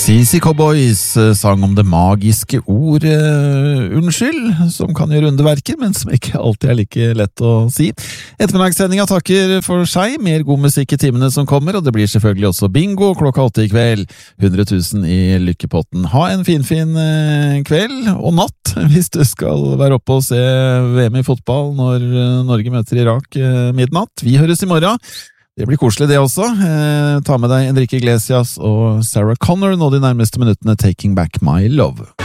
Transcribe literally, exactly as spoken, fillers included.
C C Cowboys sang om det magiske ord uh, unnskyld, som kan gjøre underverker, men som ikke alltid er like lett å si. Ettermiddagssendinga takker for seg, mer god musikk i timene som kommer, og det blir selvfølgelig også bingo klokka åtte i kveld. hundre tusen i lykkepotten. Ha en finfin uh, kveld og natt, hvis du skal være oppe og se V M i fotball når uh, Norge møter Irak uh, midnatt. Vi høres i morgen. Det blir koselig det også. Eh, ta med deg Enrique Iglesias og Sarah Connor nå de nærmeste minuttene Taking Back My Love.